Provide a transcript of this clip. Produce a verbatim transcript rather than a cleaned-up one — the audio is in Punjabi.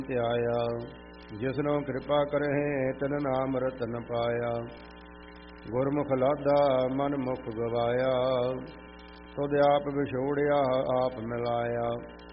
ਧਿਆਇਆ। ਜਿਸਨੋ ਕਿਰਪਾ ਕਰਹਿ ਤਿਨ ਨਾਮ ਰਤਨ ਪਾਇਆ। ਗੁਰਮੁਖ ਲਾਧਾ ਮਨ ਮੁਖ ਗਵਾਇਆ। ਤੁਧ ਆਪ ਵਿਛੋੜਿਆ ਆਪ ਮਿਲਾਇਆ।